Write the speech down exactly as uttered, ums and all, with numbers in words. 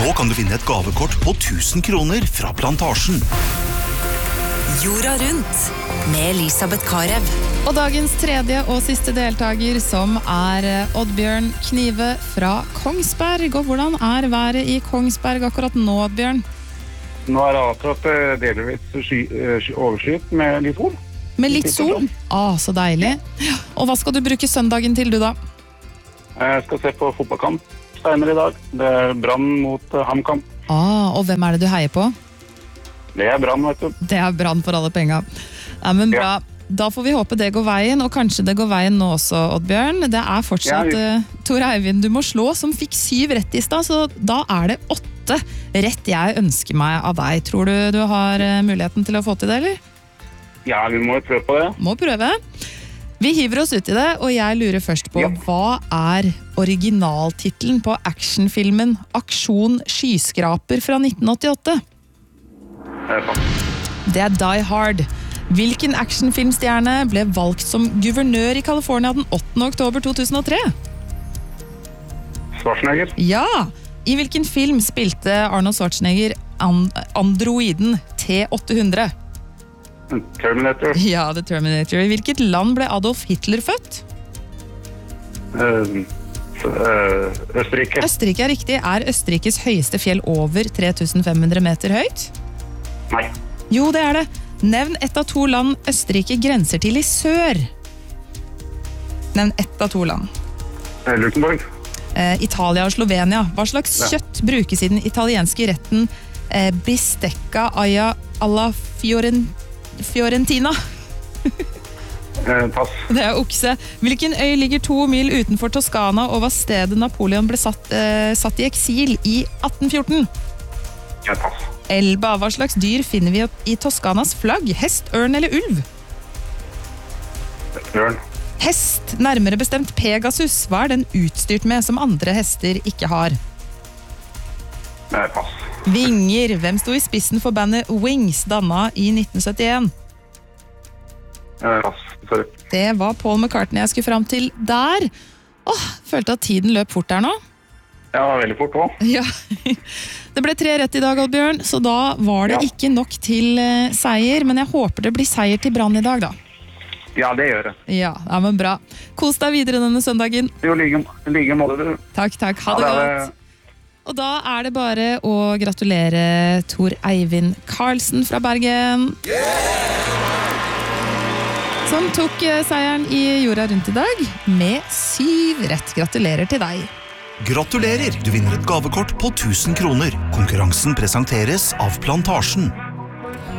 Nå kan du vinne et gavekort på tusen kroner fra Plantasjen. Jorda rundt med Elisabeth Karev. Og dagens tredje og siste deltaker, som er Oddbjørn Knive fra Kongsberg. Og hvordan er været i Kongsberg akkurat nå, Oddbjørn? Nå er det akkurat delvis sky, sky, overskyet med litt sol. Med litt sol? Ah, så deilig. Og hva skal du bruke søndagen til, du da? Jeg skal se på fotballkamp senere i dag. Det er Brann mot HamKam. Ah, og hvem er det du heier på? Det er Brann, vet du. Det er Brann for alle penger. Ja, men bra. Ja. Da får vi håpe det går veien, og kanskje det går veien nå også, Oddbjørn. Det er fortsatt ja, uh, Tor Eivind du må slå, som fikk syv rett i sted, så da er det åtte rett jeg ønsker meg av deg. Tror du du har uh, muligheten til å få til det, eller? Ja, vi må jo prøve på det. Må prøve. Vi hiver oss ut i det, og jeg lurer først på, ja. Hva er originaltitlen på actionfilmen Aksjon Skyskraper fra nitten åttiåtte? Det er Die Hard. Hvilken actionfilmstjerne ble valgt som guvernør i California den åttende oktober to tusen og tre? Schwarzenegger. Ja! I hvilken film spilte Arnold Schwarzenegger and androiden T åtte hundre? Terminator. Ja, The Terminator. I hvilket land ble Adolf Hitler født? Uh, uh, Østerrike. Østerrike er riktig. Er Østerrikes høyeste fjell over tre tusen fem hundre meter høyt? Nei. Jo, det er det. Nevn ett av to land Østerrike grenser til i sør. Nevn ett av to land. Luxembourg. Eh, Italia og Slovenia. Hva slags ja. Kjøtt brukes i den italienske retten eh, bistecca alla, alla fioren, fiorentina? eh, pass. Det er okse. Hvilken øy ligger to mil utenfor Toskana og var stedet Napoleon ble satt, eh, satt i eksil i atten fjorten? Ja, pass. Elba, hva slags dyr finner vi i Toskanas flagg? Hest, ørn eller ulv? Ørn. Hest, nærmere bestemt Pegasus. Hva er den utstyrt med som andre hester ikke har? Nei, pass. Vinger, hvem sto i spissen for bandet Wings, dannet i nitten syttien? Nei, pass. Sorry. Det var Paul McCartney jeg skulle frem til der. Åh, følte at tiden løp fort her nå. Ja, veldig fort også. Ja, det ble tre rett i dag, Oddbjørn, så da var det ja. Ikke nok til uh, seier, men jeg håper det blir seier til Brann i dag, da. Ja, det gjør det. Ja, ja, men bra. Kos deg videre denne søndagen. Jo, like, like måte, du. Takk, takk. Ha det, ja, det godt. Og da er det bare å gratulere Tor Eivind Karlsen fra Bergen. Som tok uh, seieren i Jorda rundt i dag, med syv rett. Gratulerer til deg. Gratulerer! Du vinner et gavekort på tusen kroner. Konkurransen presenteres av Plantasjen.